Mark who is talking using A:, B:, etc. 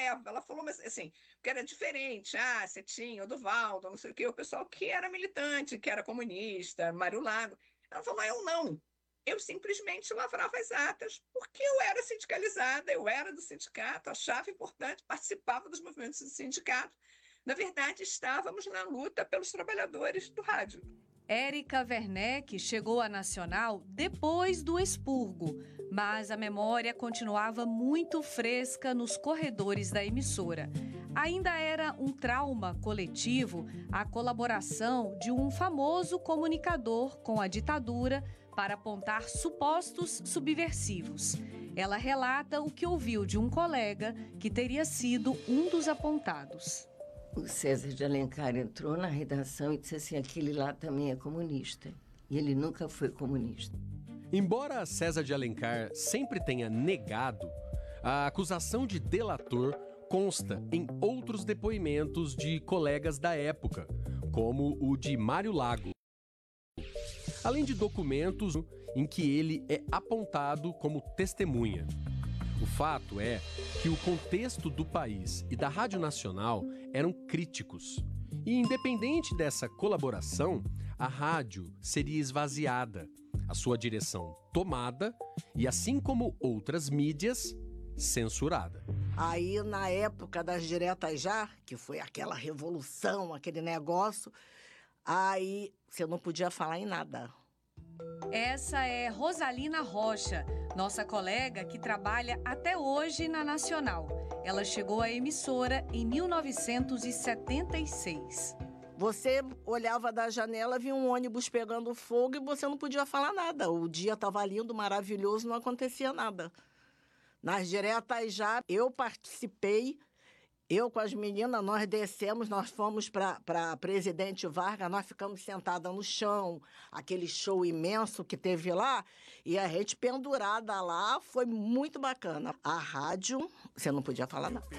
A: Eva. Ela falou, mas assim, que era diferente. Você tinha o Duvaldo, não sei o quê, o pessoal que era militante, que era comunista, Mário Lago. Ela falou, eu não. Eu simplesmente lavrava as atas, porque eu era sindicalizada, eu era do sindicato, achava importante, participava dos movimentos do sindicato. Na verdade, estávamos na luta pelos trabalhadores do rádio.
B: Érica Werneck chegou à Nacional depois do expurgo, mas a memória continuava muito fresca nos corredores da emissora. Ainda era um trauma coletivo a colaboração de um famoso comunicador com a ditadura para apontar supostos subversivos. Ela relata o que ouviu de um colega que teria sido um dos apontados.
C: O César de Alencar entrou na redação e disse assim, aquele lá também é comunista. E ele nunca foi comunista.
D: Embora César de Alencar sempre tenha negado, a acusação de delator consta em outros depoimentos de colegas da época, como o de Mário Lago. Além de documentos em que ele é apontado como testemunha. O fato é que o contexto do país e da Rádio Nacional eram críticos. E independente dessa colaboração, a rádio seria esvaziada, a sua direção tomada e, assim como outras mídias, censurada.
E: Aí, na época das diretas já, que foi aquela revolução, aquele negócio, aí você não podia falar em nada.
B: Essa é Rosalina Rocha, nossa colega que trabalha até hoje na Nacional. Ela chegou à emissora em 1976.
E: Você olhava da janela, via um ônibus pegando fogo e você não podia falar nada. O dia estava lindo, maravilhoso, não acontecia nada. Nas diretas já, eu participei. Eu com as meninas, nós descemos, nós fomos para Presidente Vargas, nós ficamos sentadas no chão, aquele show imenso que teve lá, e a gente pendurada lá, foi muito bacana. A rádio, você não podia falar nada.